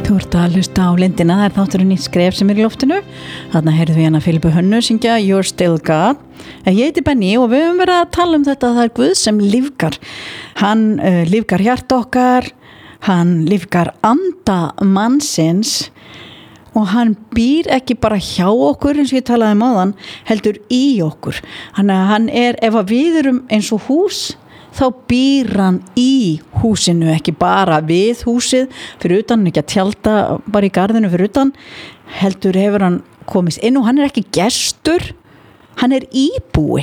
Þú ert að hlusta á Lindina, það þátturinn nýtt skref sem í loftinu. Þarna heyrðum við hana Filippu Hönnu syngja You're Still God. Ég heiti Benny og við höfum verið að tala þetta að það Guð sem lífgar. Hann lífgar hjarta okkar, hann lífgar anda mannsins og hann býr ekki bara hjá okkur eins og ég talaði áðan, heldur í okkur. Hann ef að við erum eins og hús, þá býr hann í húsinu, ekki bara við húsið fyrir utan, ekki að tjalda bara í garðinu fyrir utan, heldur hefur hann komist inn og hann ekki gestur, hann íbúi.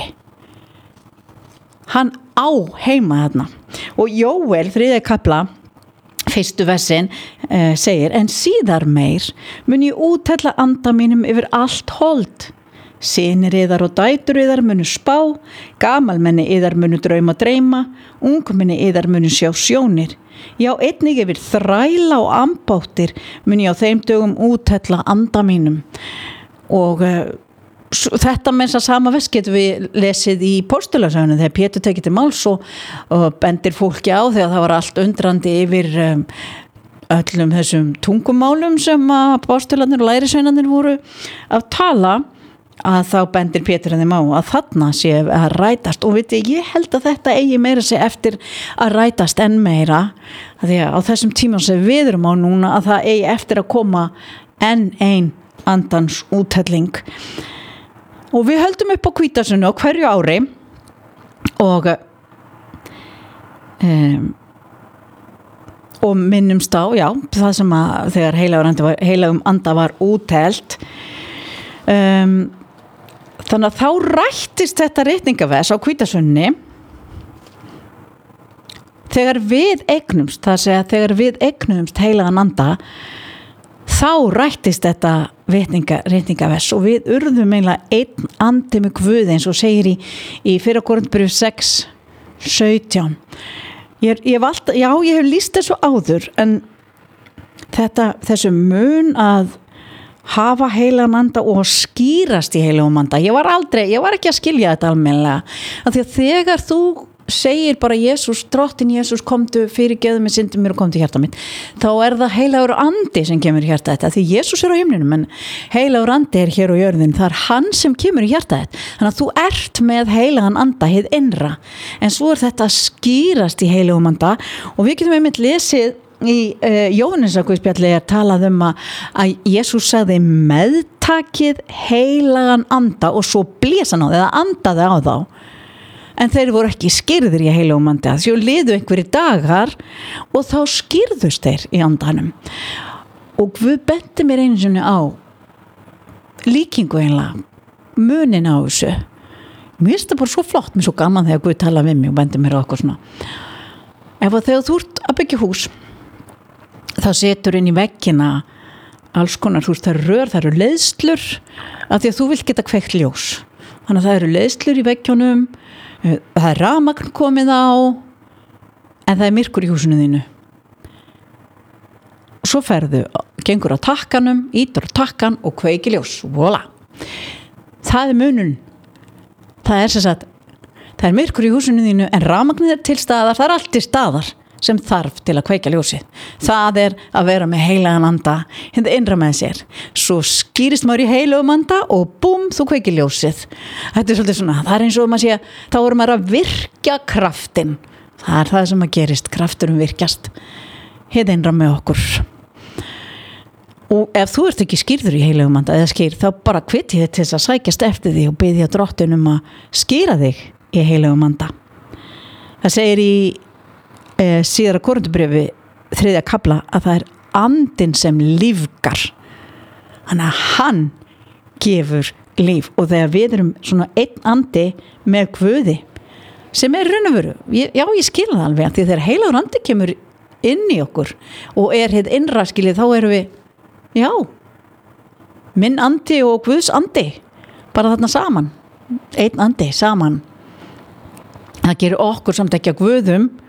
Hann á heima þarna. Og Jóel, 3. kapla, 1. versin, segir, en síðar meir mun ég úthella anda mínum yfir allt hold. Synir yðar og dætur yðar munu spá, gamalmenni yðar munu dreyma, ungmenni yðar munu sjá sjónir. Já, einnig yfir þræla og ambáttir mun ég á þeim dögum úthella anda mínum. Og þetta með þess að sama vers getum við lesið í Postulasögunum þegar Pétur tekið til máls og bendir fólki á þegar það var allt undrandi yfir öllum þessum tungumálum sem að postularnir og lærisveinarnir voru að tala, að þá bendir Pétur þeim á að þarna sé að rætast og viti, ég held að þetta eigi meira sig eftir að rætast enn meira því að á þessum tíma sem við erum á núna að það eigi eftir að koma enn ein andans úthelling og við höldum upp á hvítasunnu á hverju ári og minnumst á, já, það sem að þegar heilagum anda var úthelt þannig að þá rættist þetta ritningaves á hvítasunni þegar við eignumst, það segja þegar við eignumst heilagan anda þá rættist þetta ritningaves og við urðum eiginlega einn andi með Guði eins og segir í 1. Korinthbréf 6:17 ég hef lýst þessu áður en þessu mun að hafa heilagan anda og skýrast í heilagum anda. Ég var ekki að skilja þetta almennilega. Af því að þegar þú segir bara Jesús, drottin Jesús, komdu fyrirgefðu mig syndum mér og komdu í hjarta mitt, þá það heilagur andi sem kemur í hjarta þetta. Því Jesús á himninum, en heilagur andi hér á jörðin. Það hann sem kemur í hjarta þetta. Þannig að þú ert með heilagan anda, hið innra. En svo þetta að skýrast í heilagum anda og við getum einmitt lesið í Jóhannesarguðspjalli talað að Jesús sagði meðtakið heilagan anda og svo blésa hann á eða andaði á þá en þeir voru ekki skýrðir í heilagum anda því liðu einhverjir dagar og þá skýrðust þeir í andanum og Guð benti mér einu sinni á líkingu einlega munin á þessu mér finnst það bara svo flott, mér svo gaman þegar Guð talaði við mig og benti mér á okkur svona ef þegar þú ert að byggja hús þá setur inn í veggina alls konar, það eru rör, það eru leiðslur af því að þú vilt geta kveikt ljós þannig að það eru leiðslur í veggjónum það rafmagn komið á en það myrkur í húsinu þínu og svo gengur á takkanum, ítur á takkan og kveiki ljós, voila það munun það sem sagt, það myrkur í húsinu þínu en rafmagnið til staðar, það allt til staðar sem þarf til að kveikja ljósið. Það að vera með heilagan anda, hérna innra með sér. Svo skýrist maður í heilagum anda og búm, þú kveikir ljósið. Þetta svolítið svona, það eins og maður sé, þá maður að virkja kraftin. Það það sem að gerist, krafturum virkjast. Hérna innra með okkur. Og ef þú ert ekki skýrður í heilagum anda, eða skýr, þá bara hvetji þig til þess að sækjast eftir því og biðja drottin að skýra þig í heilagum anda. Það segir í síðara Korinthbréfi 3. kapla að það andinn sem lífgar þannig að hann gefur líf og þegar við erum svona einn andi með Guði sem raun og veru, já ég skil það alveg því þegar heilagur andi kemur inn í okkur og hið innra skilið þá erum við, já minn andi og Guðs andi bara þarna saman einn andi saman það gerir okkur samt ekki að Guðum